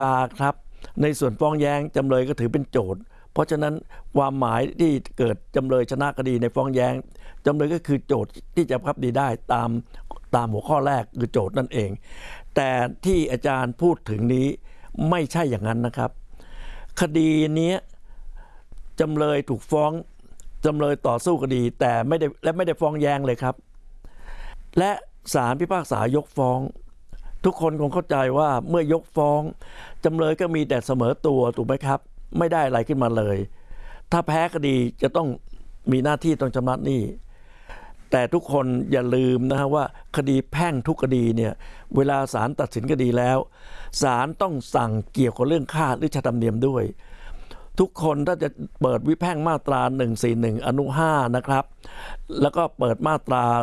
ครับในส่วนฟ้องแย้งจำเลยก็ถือเป็นโจทย์เพราะฉะนั้นความหมายที่เกิดจำเลยชนะคดีในฟ้องแย้งจำเลยก็คือโจทย์ที่จะบังคับคดีได้ตามหัวข้อแรกคือโจทย์นั่นเองแต่ที่อาจารย์พูดถึงนี้ไม่ใช่อย่างนั้นนะครับคดีนี้จำเลยถูกฟ้องจำเลยต่อสู้คดีแต่ไม่ได้ฟ้องแย้งเลยครับและศาลพิพากษายกฟ้องทุกคนคงเข้าใจว่าเมื่อยกฟ้องจำเลยก็มีแต่เสมอตัวถูกไหมครับไม่ได้อะไรขึ้นมาเลยถ้าแพ้คดีจะต้องมีหน้าที่ต้องชำระหนี้แต่ทุกคนอย่าลืมนะฮะว่าคดีแพ่งทุกคดีเนี่ยเวลาศาลตัดสินคดีแล้วศาลต้องสั่งเกี่ยวกับเรื่องค่าหรือค่าธรรมเนียมด้วยทุกคนถ้าจะเปิดวิแพ่งมาตรา141อนุ5นะครับแล้วก็เปิดมาตรา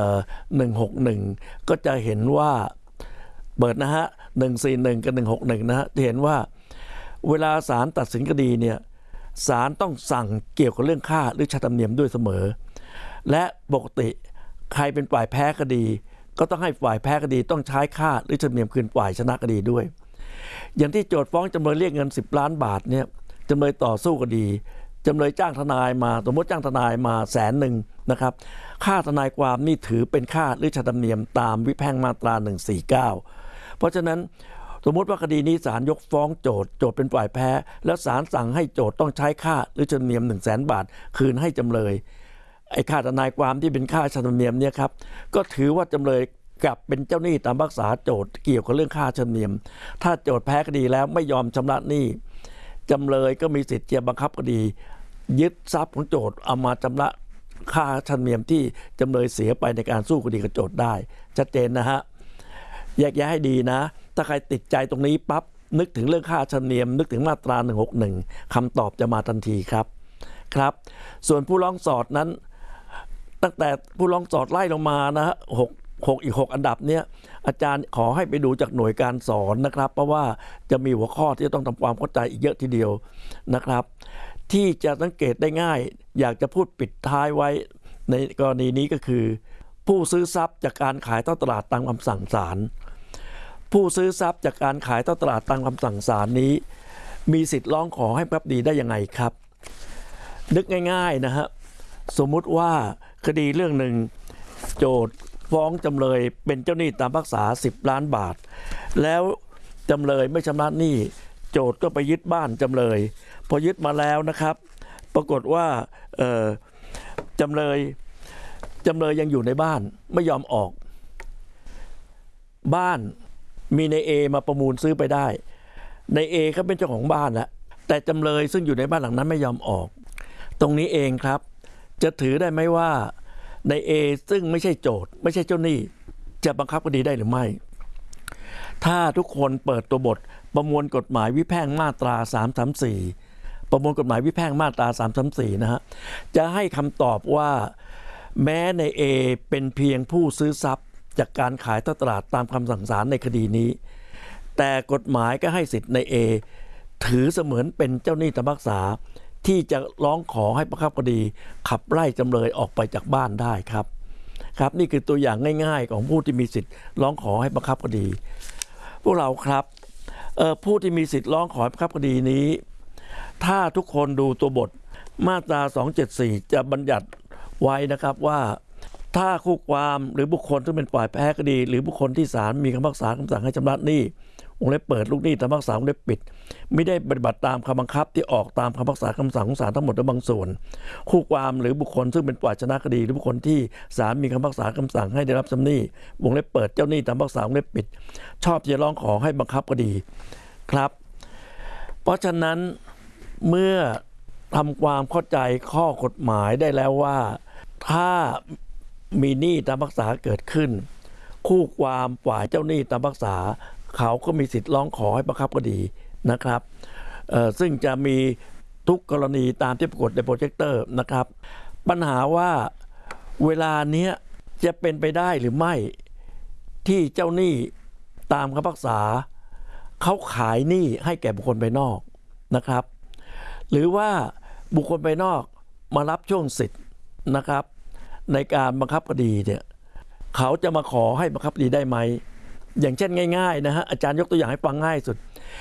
161ก็จะเห็นว่าเปิดนะฮะ141กับ161นะฮะจะเห็นว่าเวลาศาลตัดสินคดีเนี่ยศาลต้องสั่งเกี่ยวกับเรื่องค่าหรือค่าธรรมเนียมด้วยเสมอและปกติใครเป็นฝ่ายแพ้คดีก็ต้องให้ฝ่ายแพ้คดีต้องใช้ค่าหรือธรรมเนียมคืนฝ่ายชนะคดีด้วยอย่างที่โจทก์ฟ้องจำเลยเรียกเงิน10 ล้านบาทเนี่ยจำเลยต่อสู้คดีจำเลยจ้างทนายมาสมมติจ้างทนายมา100,000นะครับค่าทนายความนี่ถือเป็นค่าหรือค่าธรรมเนียมตามวิแพ่งมาตรา149เพราะฉะนั้นสมมติว่าคดีนี้ศาลยกฟ้องโจทก์เป็นฝ่ายแพ้แล้วศาลสั่งให้โจทก์ต้องใช้ค่าหรือค่าธรรมเนียม100,000 บาทคืนให้จำเลยไอ้ค่าทนายความที่เป็นค่าธรรมเนียมเนี่ยครับก็ถือว่าจำเลยกลับเป็นเจ้าหนี้ตามพิพากษาโจทก์เกี่ยวกับเรื่องค่าธรรมเนียมถ้าโจทก์แพ้คดีแล้วไม่ยอมชำระหนี้จำเลยก็มีสิทธิ์จะบังคับคดียึดทรัพย์ของโจทก์เอามาชำระค่าธรรมเนียมที่จำเลยเสียไปในการสู้คดีกับโจทก์ได้ชัดเจนนะฮะแยกแยะให้ดีนะถ้าใครติดใจตรงนี้ปั๊บนึกถึงเรื่องค่าธรรมเนียมนึกถึงมาตรา161คำตอบจะมาทันทีครับส่วนผู้ร้องสอดนั้นตั้งแต่ผู้ร้องสอดไล่ลงมานะฮะอีก 6 อันดับเนี้ยอาจารย์ขอให้ไปดูจากหน่วยการสอนนะครับเพราะว่าจะมีหัวข้อที่จะต้องทำความเข้าใจอีกเยอะทีเดียวนะครับที่จะสังเกตได้ง่ายอยากจะพูดปิดท้ายไว้ในกรณีนี้ก็คือผู้ซื้อทรัพย์จากการขายท่อตลาดตามคำสั่งศาลผู้ซื้อทรัพย์จากการขายท่อตลาดตามคำสั่งศาลนี้มีสิทธิ์ร้องขอให้บังคับคดีได้ยังไงครับนึกง่ายๆนะฮะสมมุติว่าคดีเรื่องหนึ่งโจทก์ฟ้องจำเลยเป็นเจ้าหนี้ตามพิพากษา10 ล้านบาทแล้วจำเลยไม่ชำระหนี้โจทก์ก็ไปยึดบ้านจำเลยพอยึดมาแล้วนะครับปรากฏว่าจำเลยยังอยู่ในบ้านไม่ยอมออกบ้านมีใน A มาประมูลซื้อไปได้ใน A เขาเป็นเจ้าของบ้านแล้วแต่จำเลยซึ่งอยู่ในบ้านหลังนั้นไม่ยอมออกตรงนี้เองครับจะถือได้ไหมว่าใน A ซึ่งไม่ใช่โจทก์ไม่ใช่เจ้าหนี้จะบังคับคดีได้หรือไม่ถ้าทุกคนเปิดตัวบทประมวลกฎหมายวิแพ่งมาตรา334ประมวลกฎหมายวิแพ่งมาตรา334นะฮะจะให้คำตอบว่าแม้ใน A เป็นเพียงผู้ซื้อทรัพย์จากการขายท่อตลาดตามคำสั่งศาลในคดีนี้แต่กฎหมายก็ให้สิทธิ์ใน A ถือเสมือนเป็นเจ้าหนี้ตามพิพากษาที่จะร้องขอให้บังคับคดีขับไล่จำเลยออกไปจากบ้านได้ครับนี่คือตัวอย่างง่ายๆของผู้ที่มีสิทธิ์ร้องขอให้บังคับคดีพวกเราครับผู้ที่มีสิทธิ์ร้องขอให้บังคับคดีนี้ถ้าทุกคนดูตัวบทมาตรา274จะบัญญัติไว้นะครับว่าถ้าคู่ความหรือบุคคลที่เป็นฝ่ายแพ้คดีหรือบุคคลที่ศาลมีคำพิพากษาคำสั่งให้ชำระหนี้วงเล็บเปิดลูกหนี้ตามคำพิพากษาวงเล็บปิดไม่ได้ปฏิบัติตามคำบังคับที่ออกตามคำพิพากษาคำสั่งของศาลทั้งหมดหรือบางส่วนคู่ความหรือบุคคลซึ่งเป็นฝ่ายชนะคดีหรือบุคคลที่ศาลมีคำพิพากษาคำสั่งให้ได้รับชำระหนี้วงเล็บเปิดเจ้าหนี้ตามคำพิพากษาวงเล็บปิดชอบจะร้องขอให้บังคับคดีครับเพราะฉะนั้นเมื่อทำความเข้าใจข้อกฎหมายได้แล้วว่าถ้ามีหนี้ตามพิพากษาเกิดขึ้นคู่ความฝ่ายเจ้าหนี้ตามพิพากษาเขาก็มีสิทธิ์ร้องขอให้บังคับคดีนะครับซึ่งจะมีทุกกรณีตามที่ปรากฏในโปรเจคเตอร์นะครับปัญหาว่าเวลานี้จะเป็นไปได้หรือไม่ที่เจ้าหนี้ตามคำพิพากษาเขาขายหนี้ให้แก่บุคคลภายนอกนะครับหรือว่าบุคคลภายนอกมารับช่วงสิทธิ์นะครับในการบังคับคดีเนี่ยเขาจะมาขอให้บังคับคดีได้ไหมอย่างเช่นง่ายๆนะฮะอาจารย์ยกตัวอย่างให้ฟังง่ายสุด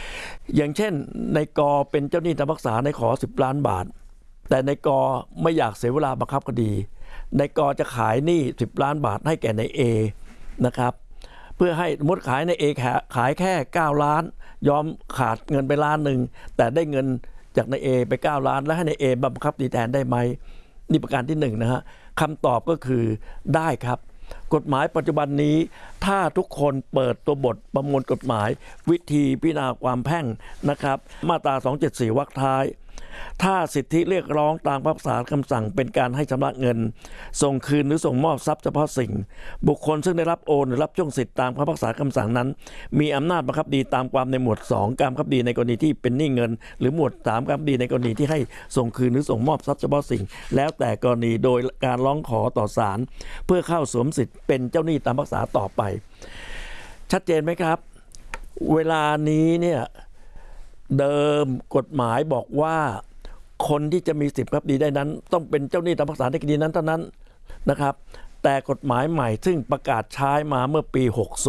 อย่างเช่นในกอเป็นเจ้าหนี้ตามรักษาในขอ10 ล้านบาทแต่ในกอไม่อยากเสียเวลาบังคับคดีในกอจะขายหนี้10 ล้านบาทให้แก่ในเอนะครับเพื่อให้สมมติขายในเอขายแค่9 ล้านยอมขาดเงินไป1 ล้านแต่ได้เงินจากในเอไป9 ล้านแล้วให้ในเอบังคับคดีแทนได้ไหมนี่ประการที่1นะฮะคำตอบก็คือได้ครับกฎหมายปัจจุบันนี้ถ้าทุกคนเปิดตัวบทประมวลกฎหมายวิธีพิจารณาความแพ่งนะครับมาตรา274 วรรคท้ายถ้าสิทธิเรียกร้องตามพิพากษาคำสั่งเป็นการให้ชำระเงินส่งคืนหรือส่งมอบทรัพย์เฉพาะสิ่งบุคคลซึ่งได้รับโอนหรือรับช่วงสิทธิตามพิพากษาคำสั่งนั้นมีอำนาจบังคับคดีตามความในหมวด2การบังคับคดีในกรณีที่เป็นหนี้เงินหรือหมวด3การบังคับคดีในกรณีที่ให้ส่งคืนหรือส่งมอบทรัพย์เฉพาะสิ่งแล้วแต่กรณีโดยการร้องขอต่อศาลเพื่อเข้าสวมสิทธิ์เป็นเจ้าหนี้ตามพิพากษาต่อไปชัดเจนไหมครับเวลานี้เนี่ยเดิมกฎหมายบอกว่าคนที่จะมีสิทธิ์บังคับคดีได้นั้นต้องเป็นเจ้าหนี้ตามพิพากษาในคดีนั้นเท่านั้นนะครับแต่กฎหมายใหม่ซึ่งประกาศใช้มาเมื่อปี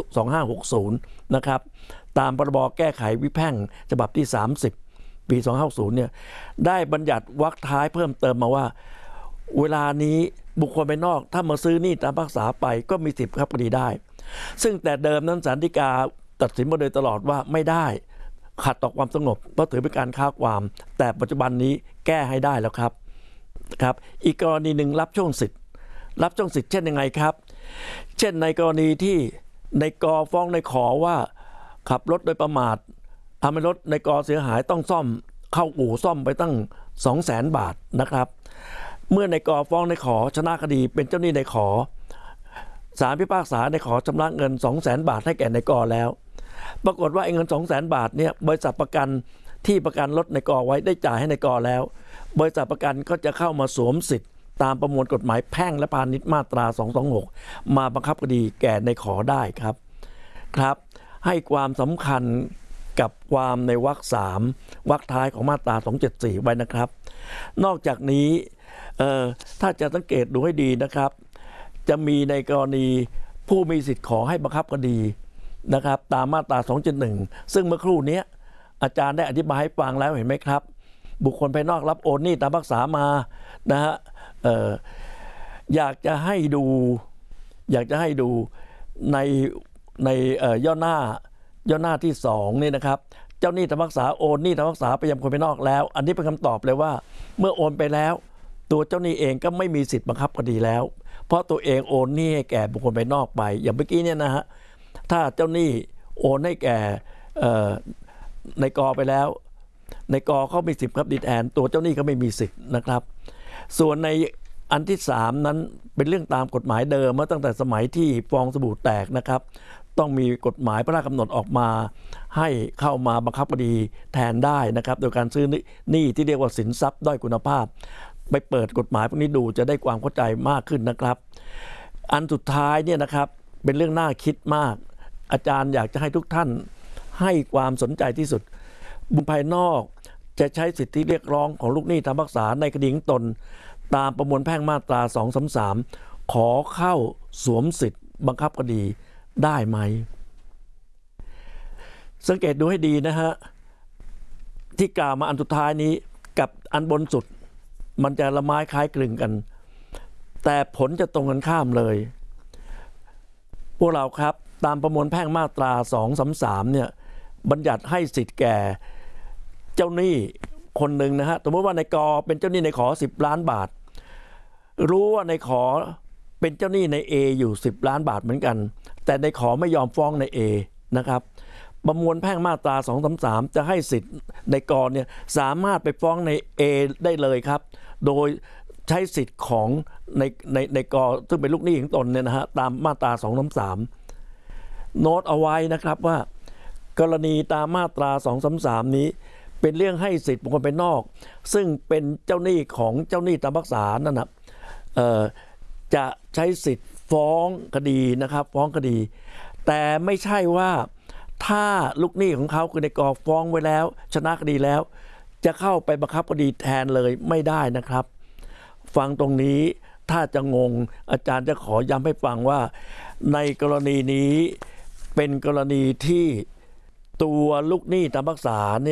2560นะครับตามพรบแก้ไขวิแพ่งฉบับที่30ปี2560เนี่ยได้บัญญัติวรรคท้ายเพิ่มเติมมาว่าเวลานี้บุคคลภายนอกถ้ามาซื้อหนี้ตามพิพากษาไปก็มีสิทธิ์บังคับคดีได้ซึ่งแต่เดิมนั้นศาลฎีกาตัดสินมาโดยตลอดว่าไม่ได้ขัดต่อความสงบเพราะถือเป็นการค้าความแต่ปัจจุบันนี้แก้ให้ได้แล้วครับอีกกรณีหนึ่งรับช่วงสิทธิ์เช่นยังไงครับเช่นในกรณีที่ในกอฟ้องในขอว่าขับรถโดยประมาททำให้รถในกอเสียหายต้องซ่อมเข้าอู่ซ่อมไปตั้ง 200,000 บาทนะครับเมื่อในกอฟ้องในขอชนะคดีเป็นเจ้าหนี้ในขอศาลพิพากษาในขอชำระเงิน 200,000 บาทให้แก่ในกอแล้วปรากฏว่าไอ้เงิน 200,000 บาทเนี่ยบริษัทประกันที่ประกันรถในกอไว้ได้จ่ายให้ในกอแล้วบริษัทประกันก็จะเข้ามาสวมสิทธิ์ตามประมวลกฎหมายแพ่งและพาณิชย์มาตรา226มาบังคับคดีแก่ในขอได้ครับให้ความสำคัญกับความในวรรค3วรรคท้ายของมาตรา274ไว้นะครับนอกจากนี้ถ้าจะสังเกตดูให้ดีนะครับจะมีในกรณีผู้มีสิทธิ์ขอให้บังคับคดีนะครับตามมาตรา271ซึ่งเมื่อครู่นี้อาจารย์ได้อธิบายให้ฟังแล้วเห็นไหมครับบุคคลภายนอกรับโอนหนี้ตามพิพากษามานะฮะอยากจะให้ดูในย่อหน้าที่2นี่นะครับเจ้าหนี้ตามพิพากษาโอนหนี้ตามพิพากษาไปยังคนภายนอกแล้วอันนี้เป็นคำตอบเลยว่าเมื่อโอนไปแล้วตัวเจ้าหนี้เองก็ไม่มีสิทธิ์บังคับคดีแล้วเพราะตัวเองโอนหนี้ให้แก่บุคคลภายนอกไปอย่างเมื่อกี้เนี่ยนะฮะถ้าเจ้าหนี้โอนให้แก่ในกอไปแล้วในกอเขามีสิทธิ์ครับดิแทนตัวเจ้าหนี้ก็ไม่มีสิทธิ์นะครับส่วนในอันที่3นั้นเป็นเรื่องตามกฎหมายเดิมมาตั้งแต่สมัยที่ฟองสบู่แตกนะครับต้องมีกฎหมายพระราชกำหนดออกมาให้เข้ามาบังคับคดีแทนได้นะครับโดยการซื้อหนี้ที่เรียกว่าสินทรัพย์ด้อยคุณภาพไปเปิดกฎหมายพวกนี้ดูจะได้ความเข้าใจมากขึ้นนะครับอันสุดท้ายเนี่ยนะครับเป็นเรื่องน่าคิดมากอาจารย์อยากจะให้ทุกท่านให้ความสนใจที่สุดบุคคลภายนอกจะใช้สิทธิเรียกร้องของลูกหนี้ตามพิพากษาในคดีของตนตามประมวลแพ่งมาตรา233ขอเข้าสวมสิทธิ์บังคับคดีได้ไหมสังเกตดูให้ดีนะฮะที่กล่าวมาอันสุดท้ายนี้กับอันบนสุดมันจะละไม้คล้ายคลึงกันแต่ผลจะตรงกันข้ามเลยพวกเราครับตามประมวลแพ่งมาตรา233เนี่ยบัญญัติให้สิทธิ์แก่เจ้าหนี้คนหนึ่งนะฮะสมมติว่าในกอเป็นเจ้าหนี้ในขอ10 ล้านบาทรู้ว่าในขอเป็นเจ้าหนี้ใน A อยู่10 ล้านบาทเหมือนกันแต่ในขอไม่ยอมฟ้องใน A นะครับประมวลแพ่งมาตรา233จะให้สิทธิ์ในกอเนี่ยสามารถไปฟ้องใน A ได้เลยครับโดยใช้สิทธิ์ของในกอซึ่งเป็นลูกหนี้ของตนเนี่ยนะฮะตามมาตรา233โน้ตเอาไว้นะครับว่ากรณีตามมาตรา233นี้เป็นเรื่องให้สิทธิ์บุคคลภายนอกซึ่งเป็นเจ้าหนี้ของเจ้าหนี้ตามพิพากษานั่นนะจะใช้สิทธิ์ฟ้องคดีนะครับฟ้องคดีแต่ไม่ใช่ว่าถ้าลูกหนี้ของเขาคือในกอฟ้องไว้แล้วชนะคดีแล้วจะเข้าไปบังคับคดีแทนเลยไม่ได้นะครับฟังตรงนี้ถ้าจะงงอาจารย์จะขอย้ำให้ฟังว่าในกรณีนี้เป็นกรณีที่ตัวลูกหนี้ตามพิพากษา